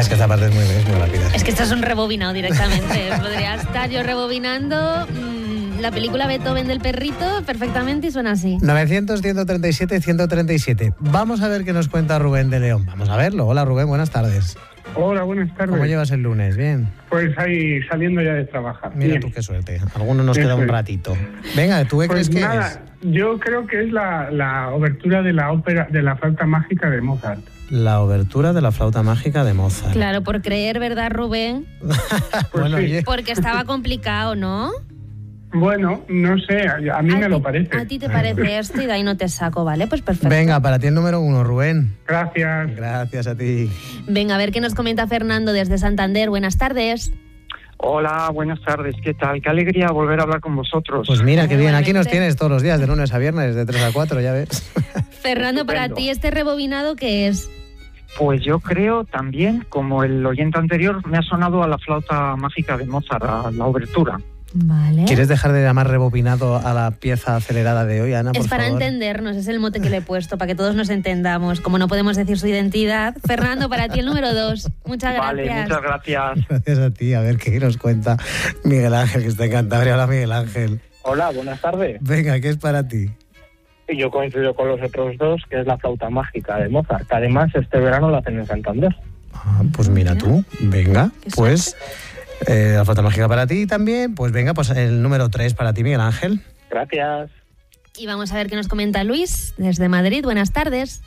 Es que esta parte es muy rápida. Es que estás un rebobinado directamente. Podría estar yo rebobinando la película Beethoven del perrito perfectamente y suena así. 900-137-137. Vamos a ver qué nos cuenta Rubén de León. Vamos a verlo. Hola Rubén, buenas tardes. Hola, buenas tardes. ¿Cómo llevas el lunes? ¿Bien? Pues ahí saliendo ya de trabajar. Mira Bien. tú qué suerte. Algunos nos queda un ratito. Venga, ¿tú qué crees que es? Yo creo que es la obertura de la ópera de la flauta mágica de Mozart. La obertura de la flauta mágica de Mozart. Claro, por creer, ¿verdad, Rubén? Bueno, sí. Porque estaba complicado, ¿no? Bueno, no sé, a mí me lo parece. A ti te parece esto y de ahí no te saco, ¿vale? Pues perfecto. Venga, para ti el número 1, Rubén. Gracias. Gracias a ti. Venga, a ver qué nos comenta Fernando desde Santander. Buenas tardes. Hola, buenas tardes. ¿Qué tal? Qué alegría volver a hablar con vosotros. Pues mira, qué bien. Aquí nos Igualmente. tienes todos los días, de lunes a viernes, de 3 a 4, ya ves. Fernando, para Estupendo. ti este rebobinado, ¿qué es? Pues yo creo también, como el oyente anterior, me ha sonado a la flauta mágica de Mozart, a la obertura. Vale. ¿Quieres dejar de llamar rebobinado a la pieza acelerada de hoy, Ana, por Es para favor? entendernos, es el mote que le he puesto, para que todos nos entendamos. Como no podemos decir su identidad. Fernando, para ti el número 2. Muchas gracias. Vale, muchas gracias. Gracias a ti. A ver qué nos cuenta Miguel Ángel, que está en Cantabria. Hola, Miguel Ángel. Hola, buenas tardes. Venga, ¿qué es para ti? Yo coincido con los otros dos, que es la flauta mágica de Mozart, que además este verano la hacen en Santander. Ah, pues mira tú. Venga, Qué pues la flauta mágica para ti también. Pues venga, pues el número 3 para ti, Miguel Ángel. Gracias. Y vamos a ver qué nos comenta Luis desde Madrid. Buenas tardes.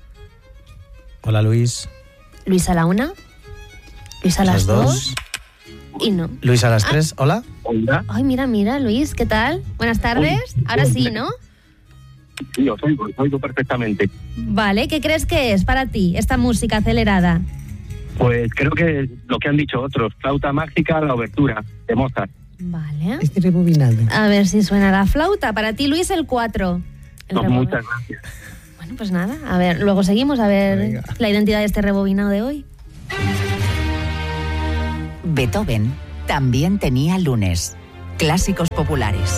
Hola, Luis. Luis a la 1. Luis a las 2. Y no. Luis a las 3. Hola. Hola. Ay, mira, Luis, ¿qué tal? Buenas tardes. Ahora sí, ¿no? Sí, os oigo perfectamente. Vale, ¿qué crees que es para ti esta música acelerada? Pues creo que lo que han dicho otros, flauta mágica, la obertura de Mozart. Vale. Este rebobinado. A ver si suena la flauta. Para ti, Luis, el 4. Pues muchas gracias. Bueno, pues nada. A ver, luego seguimos a ver Venga. la identidad de este rebobinado de hoy. Beethoven también tenía lunes. Clásicos populares.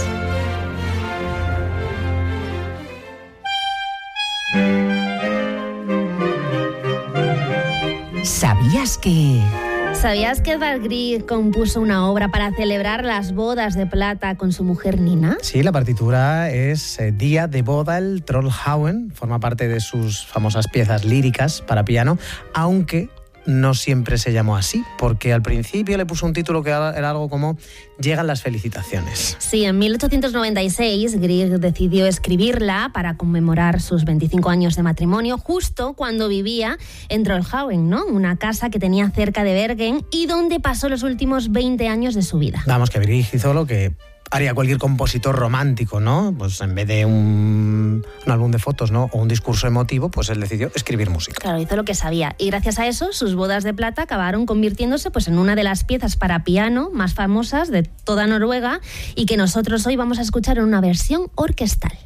¿Sabías que...? ¿Sabías que Edvard Grieg compuso una obra para celebrar las bodas de plata con su mujer Nina? Sí, la partitura es Día de boda, el Trollhauen, forma parte de sus famosas piezas líricas para piano, aunque no siempre se llamó así, porque al principio le puso un título que era algo como Llegan las felicitaciones. Sí, en 1896 Grieg decidió escribirla para conmemorar sus 25 años de matrimonio, justo cuando vivía en Trollhauen, ¿no? Una casa que tenía cerca de Bergen y donde pasó los últimos 20 años de su vida. Vamos, que Grieg hizo lo que haría cualquier compositor romántico, ¿no? Pues en vez de un álbum de fotos, ¿no? O un discurso emotivo, pues él decidió escribir música. Claro, hizo lo que sabía. Y gracias a eso, sus bodas de plata acabaron convirtiéndose pues, en una de las piezas para piano más famosas de toda Noruega y que nosotros hoy vamos a escuchar en una versión orquestal.